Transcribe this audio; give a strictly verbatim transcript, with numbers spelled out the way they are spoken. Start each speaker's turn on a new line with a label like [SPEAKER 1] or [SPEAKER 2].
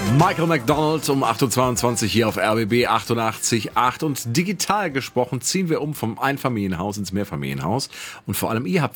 [SPEAKER 1] Michael McDonald um acht Uhr zweiundzwanzig hier auf R B B achtundachtzig Komma acht und digital gesprochen ziehen wir um vom Einfamilienhaus ins Mehrfamilienhaus und vor allem ihr habt